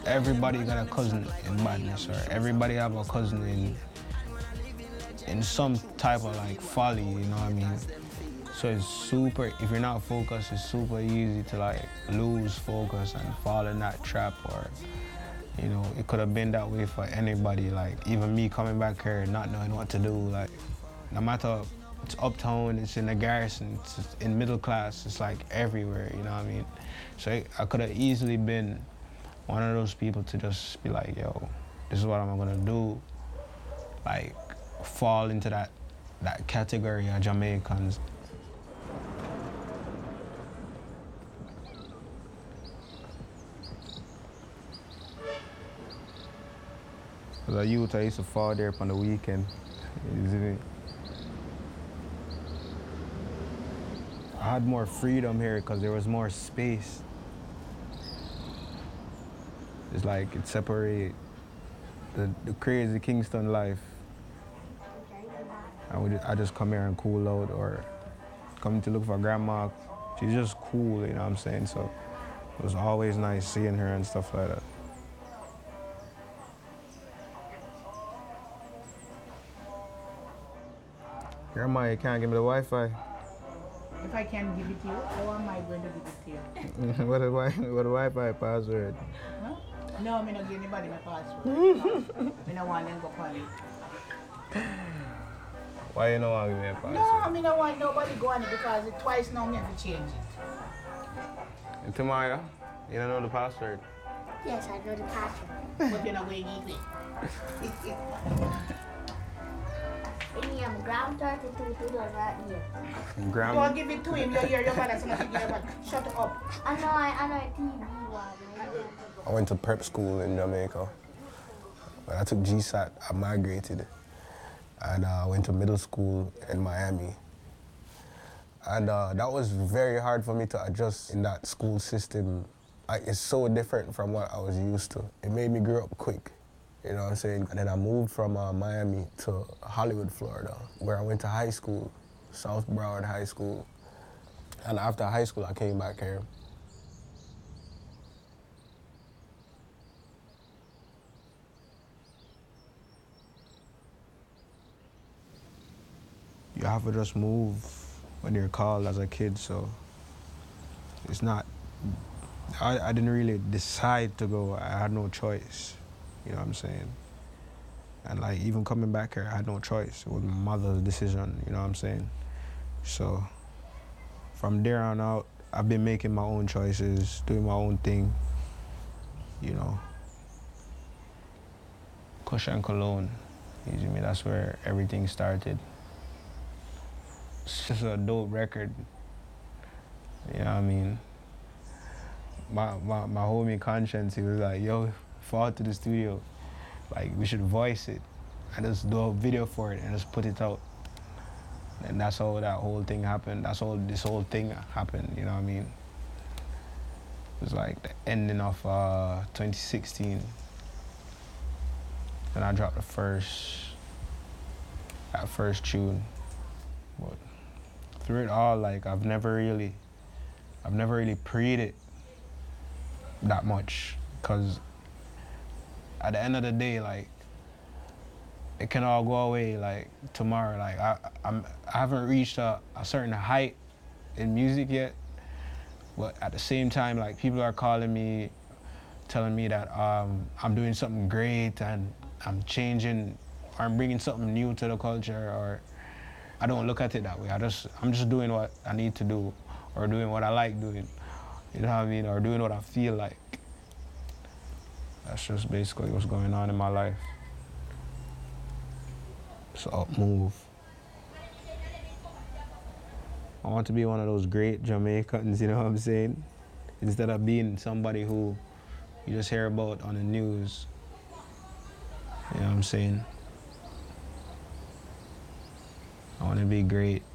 everybody got a cousin in badness, or everybody have a cousin in some type of like folly, you know what I mean? So it's super, if you're not focused, it's super easy to like lose focus and fall in that trap. Or, you know, it could have been that way for anybody. Like even me coming back here not knowing what to do, like no matter, it's uptown, it's in the garrison, it's in middle class, it's like everywhere, you know what I mean? So I could have easily been one of those people to just be like, yo, this is what I'm gonna do. Like fall into that category of Jamaicans. As a youth, I used to fall there on the weekend. I had more freedom here because there was more space. It's like it separated the crazy Kingston life. I just come here and cool out, or come to look for grandma. She's just cool, you know what I'm saying? So it was always nice seeing her and stuff like that. Grandma, you can't give me the Wi-Fi. If I can give it to you, how am I going to give it to you? What the Wi-Fi password? Huh? No, I'm not give anybody my password. I don't want them to go on it. Why you don't want to give me a password? No, I don't want nobody go on it because twice now I have to change it. And Tamaya, you don't know the password? Yes, I know the password. But you're not going to give it. I'm ground 32 right here. Don't give it to him. You hear your mother saying, shut up. I know a TV one. I went to prep school in Jamaica. When I took GSAT, I migrated. And I went to middle school in Miami. And that was very hard for me to adjust in that school system. It's so different from what I was used to. It made me grow up quick, you know what I'm saying? And then I moved from Miami to Hollywood, Florida, where I went to high school, South Broward High School. And after high school, I came back here. You have to just move when you're called as a kid, so it's not, I didn't really decide to go. I had no choice, you know what I'm saying? And like even coming back here, I had no choice. It was my mother's decision, you know what I'm saying? So from there on out, I've been making my own choices, doing my own thing, you know. Kush and Cologne, you see me, that's where everything started. It's just a dope record, you know what I mean? My homie Conscience, he was like, yo, fall to the studio. Like, we should voice it and just do a video for it and just put it out. And that's how that whole thing happened. That's how this whole thing happened, you know what I mean? It was like the ending of 2016. Then I dropped that first tune. But through it all, like, I've never really preed it that much, because at the end of the day, like, it can all go away like tomorrow. Like I haven't reached a certain height in music yet, but at the same time, like, people are calling me, telling me that I'm doing something great and I'm changing, or I'm bringing something new to the culture. Or I don't look at it that way. I'm just doing what I need to do, or doing what I like doing. You know what I mean? Or doing what I feel like. That's just basically what's going on in my life. So up move. I want to be one of those great Jamaicans, you know what I'm saying? Instead of being somebody who you just hear about on the news. You know what I'm saying? I want to be great.